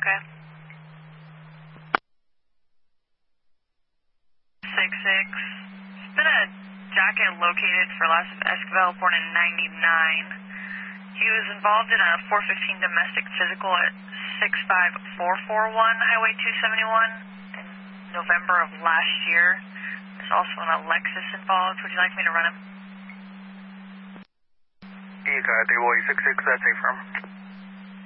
Okay. 66. It's been a jacket located for Las Esquivel, born in 99. He was involved in a 415 domestic physical at 65441 Highway 271 in November of last year. There's also an Lexus involved. Would you like me to run him? You got it, 66, that's a firm.